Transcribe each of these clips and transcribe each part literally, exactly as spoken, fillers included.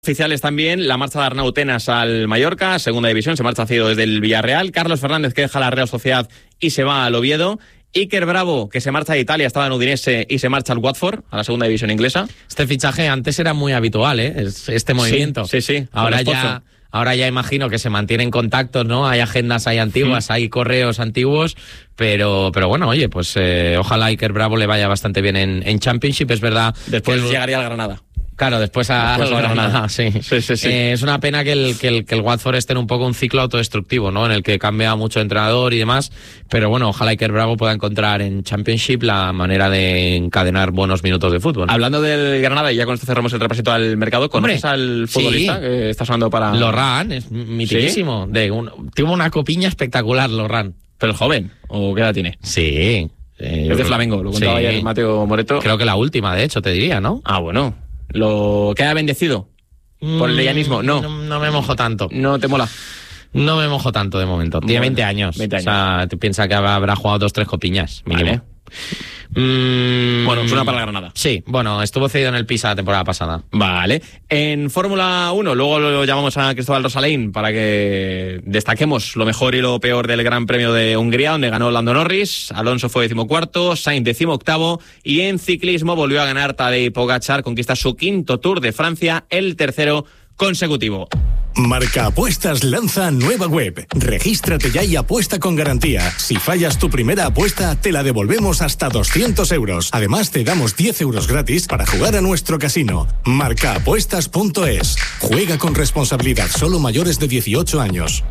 Oficiales también la marcha de Arnau Tenas al Mallorca, segunda división, se marcha cedido desde el Villarreal. Carlos Fernández, que deja la Real Sociedad y se va al Oviedo. Iker Bravo, que se marcha de Italia, estaba en Udinese y se marcha al Watford, a la segunda división inglesa. Este fichaje antes era muy habitual, ¿eh? Este movimiento. Sí, sí, sí. Ahora ya, ahora ya imagino que se mantienen contactos, ¿no? Hay agendas, hay antiguas, mm. hay correos antiguos, pero, pero bueno, oye, pues eh, ojalá Iker Bravo le vaya bastante bien en, en Championship, es verdad. Después que llegaría al Granada. Claro, después a después Granada, Granada, sí. sí, sí, sí. Eh, es una pena que el, que, el, que el Watford esté en un poco un ciclo autodestructivo, ¿no? En el que cambia mucho de entrenador y demás, pero bueno, ojalá Iker Bravo pueda encontrar en Championship la manera de encadenar buenos minutos de fútbol, ¿no? Hablando del Granada, y ya con esto cerramos el repasito al mercado, ¿conoces Hombre, al futbolista sí. que está sonando para...? Lorran, es mitiquísimo. ¿Sí? De un, tuvo una copiña espectacular, Lorran. ¿Pero el joven? ¿O qué edad tiene? Sí. Eh, es de Flamengo, lo contaba sí. ayer Mateo Moreto. Creo que la última, de hecho, te diría, ¿no? Ah, bueno. ¿Lo queda bendecido mm, por el leyanismo? No. no. No me mojo tanto. ¿No te mola? No me mojo tanto de momento. Tiene bueno, veinte años. veinte años. O sea, tú piensas que habrá jugado dos, tres copiñas, mínimo. Vale. Mm, bueno, suena para la Granada. Sí, bueno, estuvo cedido en el Pisa la temporada pasada. Vale. En Fórmula uno, luego lo llamamos a Cristóbal Rosalain para que destaquemos lo mejor y lo peor del Gran Premio de Hungría, donde ganó Lando Norris, Alonso fue decimocuarto, Sainz decimoctavo, y en ciclismo volvió a ganar Tadej Pogačar, conquista su quinto Tour de Francia, el tercero consecutivo. Marca Apuestas lanza nueva web. Regístrate ya y apuesta con garantía. Si fallas tu primera apuesta, te la devolvemos hasta doscientos euros. Además, te damos diez euros gratis para jugar a nuestro casino. marca apuestas punto es. Juega con responsabilidad, solo mayores de dieciocho años.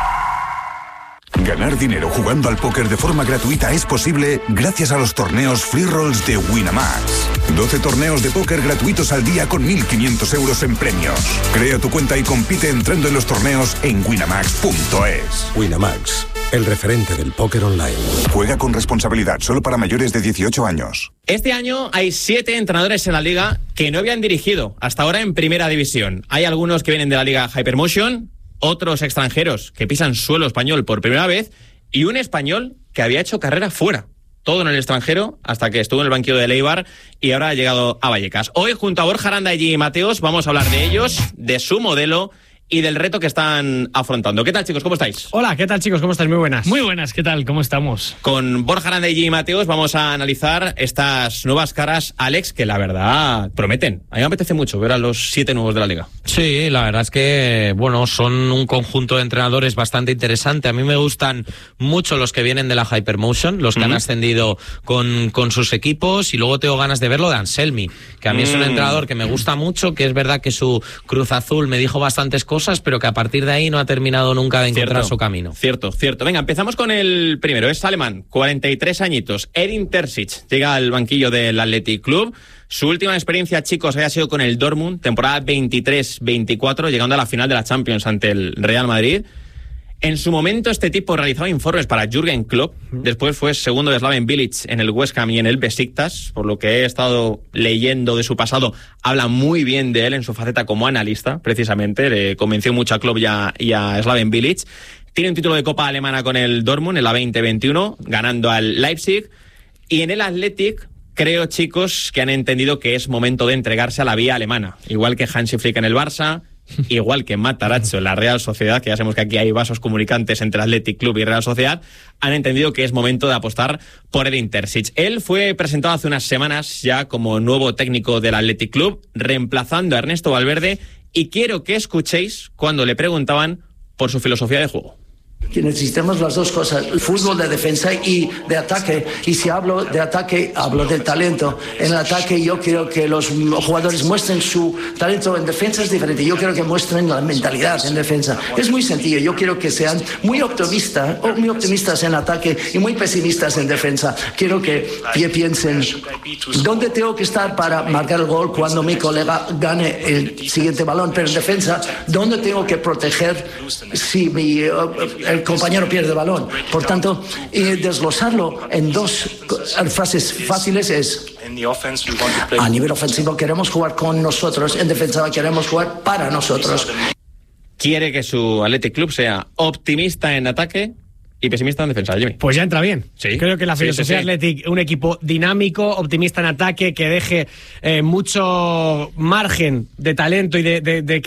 Ganar dinero jugando al póker de forma gratuita es posible gracias a los torneos Free Rolls de Winamax. doce torneos de póker gratuitos al día con mil quinientos euros en premios. Crea tu cuenta y compite entrando en los torneos en winamax punto es. Winamax, el referente del póker online. Juega con responsabilidad, solo para mayores de dieciocho años. Este año hay siete entrenadores en la liga que no habían dirigido hasta ahora en primera división. Hay algunos que vienen de la liga Hypermotion, otros extranjeros que pisan suelo español por primera vez y un español que había hecho carrera fuera. Todo en el extranjero hasta que estuvo en el banquillo de Eibar y ahora ha llegado a Vallecas. Hoy, junto a Borja Aranda y Mateos, vamos a hablar de ellos, de su modelo y del reto que están afrontando. ¿Qué tal, chicos? ¿Cómo estáis? Hola, ¿qué tal, chicos? ¿Cómo estáis? Muy buenas. Muy buenas, ¿qué tal? ¿Cómo estamos? Con Borja Aranda y Mateos vamos a analizar estas nuevas caras, Alex, que la verdad prometen. A mí me apetece mucho ver a los siete nuevos de la liga. Sí, la verdad es que, bueno, son un conjunto de entrenadores bastante interesante. A mí me gustan mucho los que vienen de la Hypermotion, los que mm. han ascendido con, con sus equipos, y luego tengo ganas de verlo de Anselmi, que a mí mm. es un entrenador que me gusta mucho, que es verdad que su Cruz Azul me dijo bastantes cosas, pero que a partir de ahí no ha terminado nunca de encontrar cierto, su camino. Cierto, cierto. Venga, empezamos con el primero. Es alemán, cuarenta y tres añitos. Edin Terzic llega al banquillo del Athletic Club. Su última experiencia, chicos, había sido con el Dortmund, temporada veintitrés veinticuatro, llegando a la final de la Champions ante el Real Madrid. En su momento, este tipo realizaba informes para Jürgen Klopp. Después fue segundo de Slaven Bilic en el West Ham y en el Besiktas. Por lo que he estado leyendo de su pasado, habla muy bien de él en su faceta como analista, precisamente. Le convenció mucho a Klopp y a, y a Slaven Bilic. Tiene un título de Copa Alemana con el Dortmund en la veinte veintiuno, ganando al Leipzig. Y en el Athletic, creo, chicos, que han entendido que es momento de entregarse a la vía alemana. Igual que Hansi Flick en el Barça, igual que Matarazzo en la Real Sociedad, que ya sabemos que aquí hay vasos comunicantes entre Athletic Club y Real Sociedad, han entendido que es momento de apostar por Edin Terzic. Él fue presentado hace unas semanas ya como nuevo técnico del Athletic Club, reemplazando a Ernesto Valverde, y quiero que escuchéis cuando le preguntaban por su filosofía de juego. Que necesitamos las dos cosas, el fútbol de defensa y de ataque. Y si hablo de ataque, hablo del talento. En el ataque yo quiero que los jugadores muestren su talento. En defensa es diferente. Yo quiero que muestren la mentalidad en defensa. Es muy sencillo. Yo quiero que sean muy optimistas, muy optimistas en ataque y muy pesimistas en defensa. Quiero que piensen dónde tengo que estar para marcar el gol cuando mi colega gane el siguiente balón. Pero en defensa, dónde tengo que proteger si mi el compañero pierde el balón. Por tanto, eh, desglosarlo en dos frases fáciles es: a nivel ofensivo queremos jugar con nosotros, en defensa queremos jugar para nosotros. Quiere que su Athletic Club sea optimista en ataque y pesimista en defensa, Jimmy. Pues ya entra bien. Sí. Creo que la filosofía sí, sí, sí. Athletic, un equipo dinámico, optimista en ataque, que deje eh, mucho margen de talento y de, de, de